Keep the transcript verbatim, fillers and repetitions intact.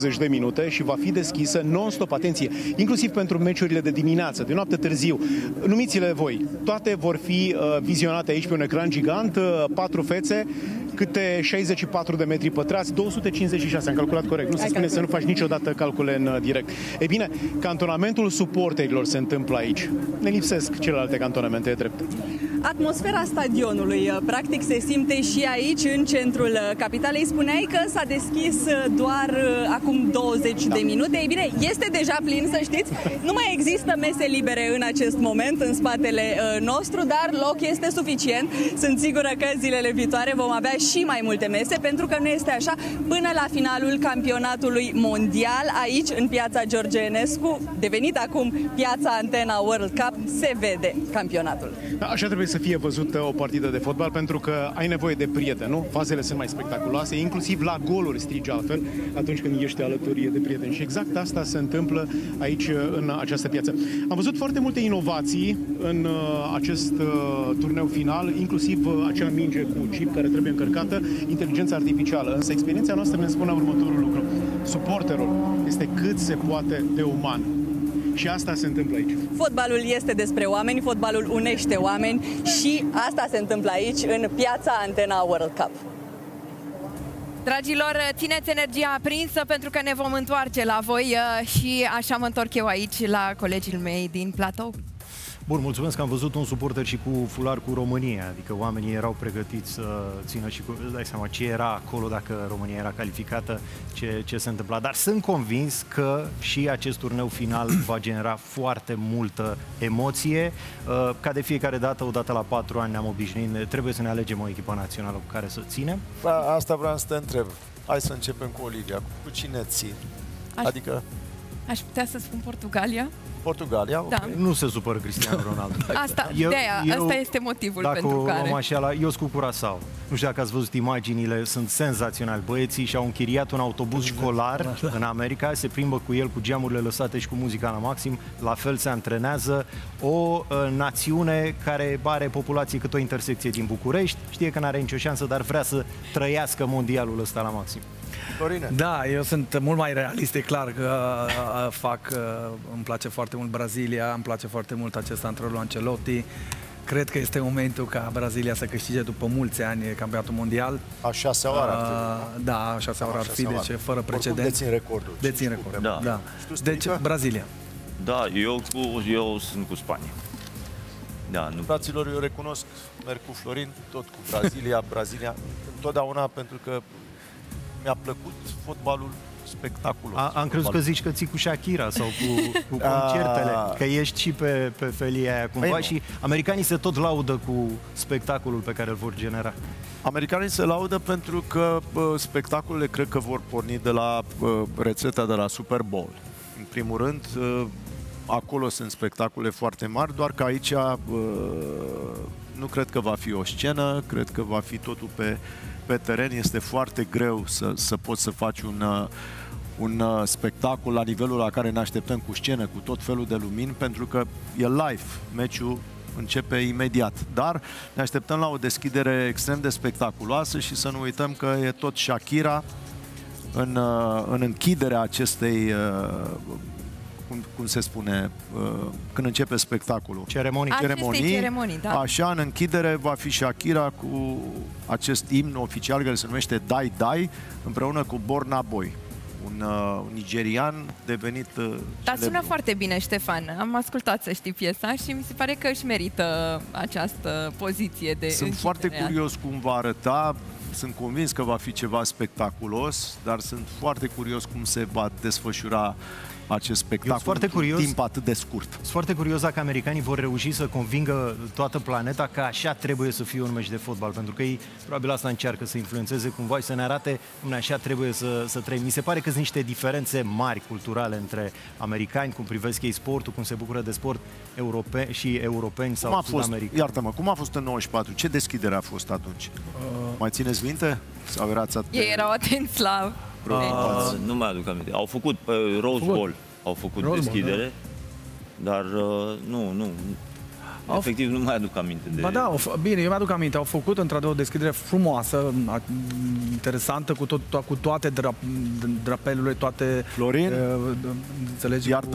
de minute și va fi deschisă non-stop, atenție, inclusiv pentru meciurile de dimineață, de noapte târziu. Numiți-le voi. Toate vor fi uh, vizionate aici pe un ecran gigant, uh, patru fețe, câte șaizeci și patru de metri pătrați, două sute cincizeci și șase, am calculat corect. Nu se spune să nu faci niciodată calcule în uh, direct. Ei bine, cantonamentul suporterilor se întâmplă aici. Ne lipsesc celelalte cantonamente, e drept. Atmosfera stadionului, practic, se simte și aici, în centrul capitalei. Spuneai că s-a deschis doar acum douăzeci de minute. Ei bine, este deja plin, să știți. Nu mai există mese libere în acest moment în spatele nostru, dar loc este suficient. Sunt sigură că zilele viitoare vom avea și mai multe mese, pentru că nu este așa până la finalul campionatului mondial. Aici, în piața George Enescu, devenit acum piața Antena World Cup, se vede campionatul. Da, așa trebuie să fie văzută o partidă de fotbal, pentru că ai nevoie de prieteni, nu? Fazele sunt mai spectaculoase, inclusiv la goluri strigi altfel atunci când ești alături de prieteni. Și exact asta se întâmplă aici, în această piață. Am văzut foarte multe inovații în uh, acest uh, turneu final, inclusiv uh, acea minge cu chip care trebuie încărcată, inteligența artificială. Însă experiența noastră ne spune următorul lucru. Suporterul este cât se poate de uman. Și asta se întâmplă aici. Fotbalul este despre oameni, fotbalul unește oameni și asta se întâmplă aici, în piața Antena World Cup. Dragilor, țineți energia aprinsă pentru că ne vom întoarce la voi și așa mă întorc eu aici la colegii mei din platou. Bun, mulțumesc că am văzut un suporter și cu fular cu România, adică oamenii erau pregătiți să țină și cu... Dai seama ce era acolo dacă România era calificată, ce, ce se întâmpla. Dar sunt convins că și acest turneu final va genera foarte multă emoție. Ca de fiecare dată, odată la patru ani ne-am obișnuit, trebuie să ne alegem o echipă națională cu care să ținem. Asta vreau să te întreb. Hai să începem cu Olivia. Cu cine ții? Aș, adică... aș putea să spun Portugalia. Portugalia, da. Okay. Nu se supără Cristiano Ronaldo. Asta, eu, de aia, eu, asta este motivul dacă pentru care... Dacă așa, la, eu sunt cu Curaçao. Nu știu dacă ați văzut imaginile, sunt senzaționali. Băieții și-au închiriat un autobuz școlar în America, se plimbă cu el, cu geamurile lăsate și cu muzica la maxim. La fel se antrenează. O uh, națiune care are populație cât o intersecție din București, știe că n-are nicio șansă, dar vrea să trăiască mondialul ăsta la maxim. Dorine. Da, eu sunt mult mai realist, e clar că uh, fac, uh, îmi place foarte mult Brazilia, îmi place foarte mult acest antrenor Ancelotti. Cred că este momentul ca Brazilia să câștige după mulți ani campionatul mondial. A șasea oară ar fi. Da, a șasea oară ar fi, deci fără precedent. Dețin recordul. Dețin recordul, da. da. Deci, Brazilia. Da, eu, cu, eu sunt cu Spania. Da, nu. Fraților, eu recunosc, merg cu Florin, tot cu Brazilia, Brazilia, întotdeauna, pentru că mi-a plăcut fotbalul spectaculos. A, am crezut că zici că ții cu Shakira sau cu, cu concertele, A... că ești și pe, pe felia aia cumva. Păi și americanii se tot laudă cu spectacolul pe care îl vor genera. Americanii se laudă pentru că bă, spectacolele cred că vor porni de la bă, rețeta de la Super Bowl. În primul rând, bă, acolo sunt spectacole foarte mari, doar că aici bă, nu cred că va fi o scenă, cred că va fi totul pe pe teren. Este foarte greu să, să poți să faci un, un spectacol la nivelul la care ne așteptăm, cu scenă, cu tot felul de lumini, pentru că e live, meciul începe imediat. Dar ne așteptăm la o deschidere extrem de spectaculoasă și să nu uităm că e tot Shakira în, în închiderea acestei, cum, cum se spune, când începe spectacolul. Ceremonii. Ceremonii, ceremonii, da. Așa, în închidere va fi Shakira cu acest imn oficial care se numește Dai Dai, împreună cu Burna Boy, un uh, nigerian devenit uh, Dar celebru. sună foarte bine, Ștefan. Am ascultat, să știi, piesa și mi se pare că își merită această poziție de Sunt foarte curios cum va arăta. Sunt convins că va fi ceva spectaculos, dar sunt foarte curios cum se va desfășura acest spectacol foarte curios, timp atât de scurt. Sunt foarte curios dacă americanii vor reuși să convingă toată planeta că așa trebuie să fie un meci de fotbal, pentru că ei probabil asta încearcă să influențeze cumva și să ne arate cum așa trebuie să, să trăim. Mi se pare că sunt niște diferențe mari culturale între americani, cum privesc ei sportul, cum se bucură de sport europe și europeni sau sud-americani. Iartă-mă, cum a fost în nouăzeci și patru? Ce deschidere a fost atunci? Uh... Mai țineți minte? Sau erați atât... Ei erau atenți la... Uh, nu mai aduc aminte. Au făcut pe Rose Bowl, au făcut Rose deschidere, Bowl, da. Dar uh, nu, nu. Efectiv, nu mai aduc aminte de... Ba da, au f- bine, eu mi-aduc aminte, au făcut într-adevăr o descriere frumoasă, a- interesantă, cu, tot, to- cu toate drap, drapelurile, toate... Florin, uh, înțelegi? iartă